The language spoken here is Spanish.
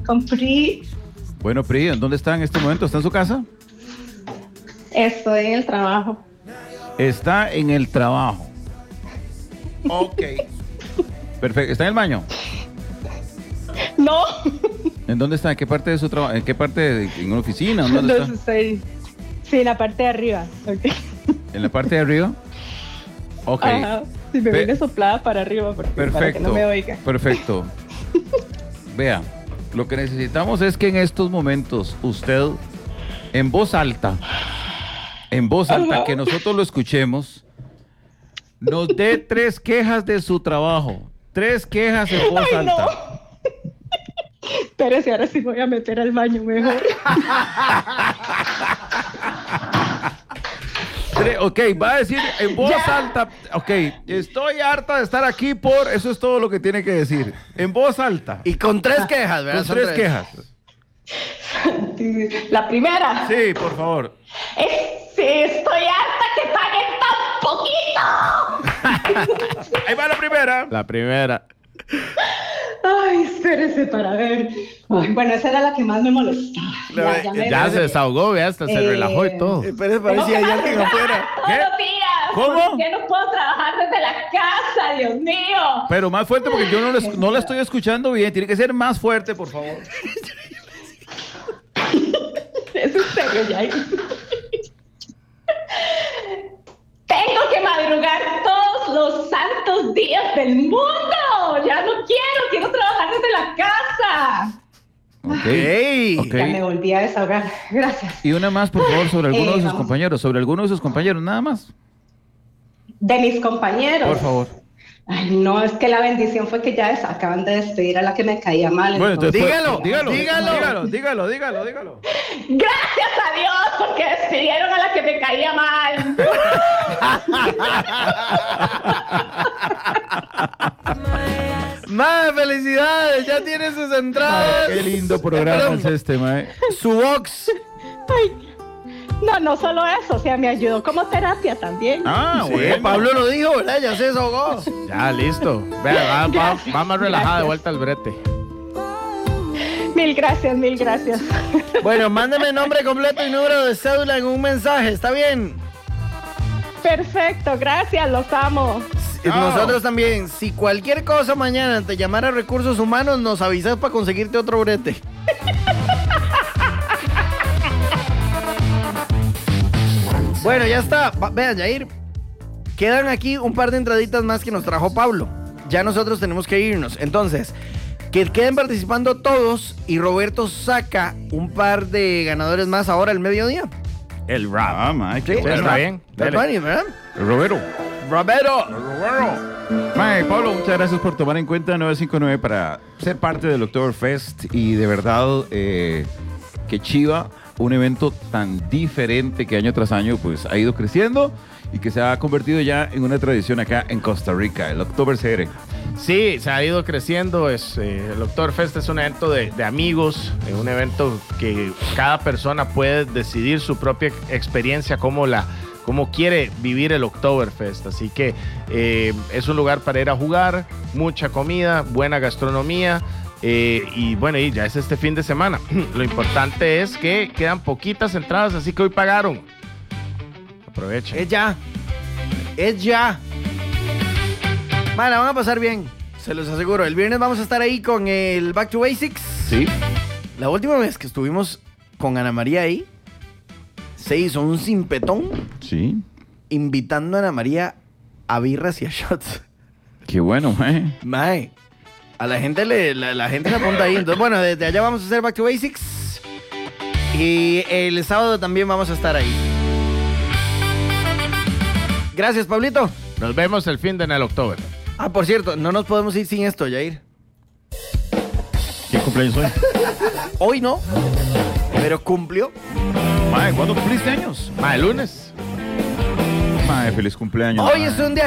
con Pri. Bueno, Pri, ¿en dónde está en este momento? ¿Está en su casa? Estoy en el trabajo. Está en el trabajo. Ok. Perfecto. ¿Está en el baño? No. ¿En dónde está? ¿En qué parte de su trabajo? ¿En qué parte? ¿En una oficina? ¿Dónde está? Estoy... Sí, en la parte de arriba. Okay. ¿En la parte de arriba? Ok. Ajá. Si me viene soplada para arriba, porque Perfecto. para que no me oiga. Perfecto. Vea, lo que necesitamos es que en estos momentos usted, en voz alta, que nosotros lo escuchemos, nos dé 3 quejas de su trabajo. 3 quejas en voz alta. No. Pero si ahora sí voy a meter al baño mejor. Ok, va a decir en voz alta. Ok, estoy harta de estar aquí por... Eso es todo lo que tiene que decir. En voz alta. Y con 3 quejas, ¿verdad? Con 3 quejas. La primera. Sí, por favor. Sí, estoy harta que paguen tan poquito. Ahí va la primera. La primera. Ay, espérese para ver. Ay, bueno, esa era la que más me molestaba. Ya se desahogó, ¿ve? Hasta se relajó y todo. Pero parecía hay alguien afuera. ¿Qué? Todos los días. ¿Cómo? ¿Por qué no puedo trabajar desde la casa? Dios mío. Pero más fuerte porque yo no la estoy escuchando bien. Tiene que ser más fuerte, por favor. Es en serio, ya. Tengo que madrugar todos los santos días del mundo. Ya no quiero trabajar desde la casa. Ok. Ya me volví a desahogar. Gracias. Y una más, por favor, sobre alguno de sus vamos. compañeros. Sobre alguno de sus compañeros, nada más. De mis compañeros. Por favor. Ay, no, es que la bendición fue que ya acaban de despedir a la que me caía mal. Bueno, entonces, Dígalo. dígalo. Dígalo. Gracias a Dios porque despidieron a la que me caía mal. Mae, felicidades, ya tiene sus entradas. Qué lindo programa es este, mae. Su box. Ay, no solo eso, o sea, me ayudó como terapia también. Ah, Sí, bueno. Pablo lo dijo, ¿verdad? Ya se desahogó. Ya, listo. Vea, va más relajada de vuelta al brete. Mil gracias. Bueno, mándeme nombre completo y número de cédula en un mensaje, ¿está bien? Perfecto, gracias, los amo. Nosotros también. Si cualquier cosa mañana te llamara Recursos Humanos, nos avisas para conseguirte otro brete. Bueno, ya está. Vean, Yair. Quedan aquí un par de entraditas más que nos trajo Pablo. Ya nosotros tenemos que irnos. Entonces, que queden participando todos y Roberto saca un par de ganadores más ahora al mediodía. El rap. Ah, mae, qué Sí, bueno. está bien. Bad Bunny, ¿verdad? Roberto. Roberto. Mae, Pablo, muchas gracias por tomar en cuenta 959 para ser parte del Oktoberfest y de verdad que chiva, un evento tan diferente que año tras año pues ha ido creciendo y que se ha convertido ya en una tradición acá en Costa Rica, el Oktoberfest. Sí, se ha ido creciendo. El Oktoberfest es un evento de amigos, un evento que cada persona puede decidir su propia experiencia, cómo quiere vivir el Oktoberfest. Así que es un lugar para ir a jugar, mucha comida, buena gastronomía. Y bueno, y ya es este fin de semana. Lo importante es que quedan poquitas entradas, así que hoy pagaron. Aprovechen. Es ya. Van a pasar bien, se los aseguro. El viernes vamos a estar ahí con el Back to Basics. Sí. La última vez que estuvimos con Ana María ahí, se hizo un simpetón Sí. invitando a Ana María a birras y a shots. Qué bueno, mae. Mae, a la gente la gente se apunta ahí. Entonces, bueno, desde allá vamos a hacer Back to Basics. Y el sábado también vamos a estar ahí. Gracias, Pablito. Nos vemos el fin de en el Oktober. Ah, por cierto, no nos podemos ir sin esto, Yair. ¿Qué cumpleaños hoy? Hoy no, pero cumplió. Mae, ¿cuándo cumpliste años? El lunes. Mae, feliz cumpleaños. Hoy mae. es un día